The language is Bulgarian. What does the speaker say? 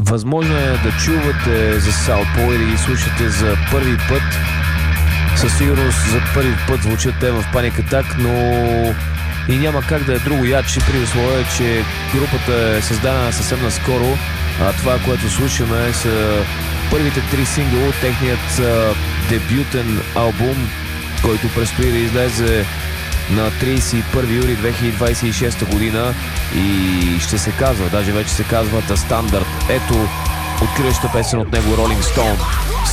Възможно е да чувате за South Pole и да ги слушате за първи път. Със сигурност за първи път звучат те в Panic Attack, но и няма как да е друго яче при условие, че групата е създадена съвсем наскоро. Това, което слушаме, са първите 3 сингъла от техният дебютен албум, който предстои да излезе на 31 юли 2026 година и ще се казва, даже вече се казва The Standard. Ето откриваща песен от него Rolling Stone